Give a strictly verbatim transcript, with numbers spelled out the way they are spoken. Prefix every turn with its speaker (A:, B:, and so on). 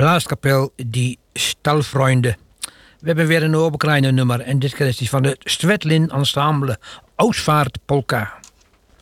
A: blaaskapel Die Stalfreunde. We hebben weer een Oekraïne nummer en dit keer is die van de Svetlin Ensemble Ausvaart Polka.